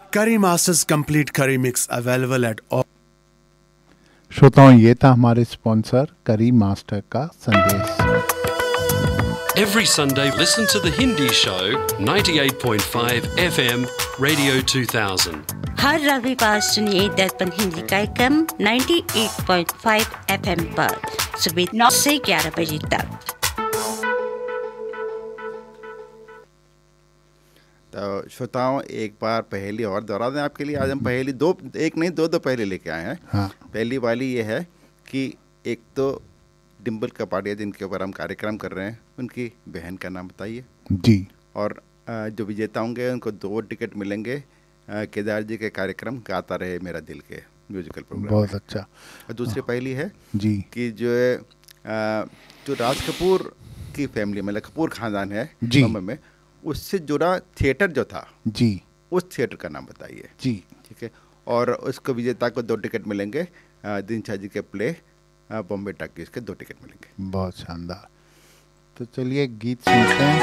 Curry Masters Complete Curry Mix available at all. श्रोताओं, ये था हमारे स्पॉन्सर करी मास्टर का संदेश। Every Sunday, listen to the Hindi show 98.5 FM Radio 2000. हर रविवार सुनिए दर्पण हिंदी कार्यक्रम 98.5 FM पर सुबह 9 से 11 बजे तक। तो श्रोताओं, एक बार पहेली और दोहरा दें आपके लिए। आज हम पहेली दो पहेली लेके आए हैं। हाँ। पहली वाली ये है कि एक तो डिम्पल कपाड़िया जिनके ऊपर हम कार्यक्रम कर रहे हैं, उनकी बहन का नाम बताइए जी। और जो विजेता होंगे उनको 2 टिकट मिलेंगे केदार जी के कार्यक्रम गाता रहे मेरा दिल के म्यूजिकल प्रोग्राम। बहुत अच्छा। और दूसरी पहेली है जी कि जो है जो राज कपूर की फैमिली मतलब कपूर खानदान है जी, बॉम्बे में, उससे जुड़ा थिएटर जो था जी, उस थिएटर का नाम बताइए जी। ठीक है। और उसको विजेता को 2 टिकट मिलेंगे। दिनशाह जी के प्ले बॉम्बे टॉकीज के 2 टिकट मिलेंगे। बहुत शानदार। तो चलिए गीत सुनते हैं।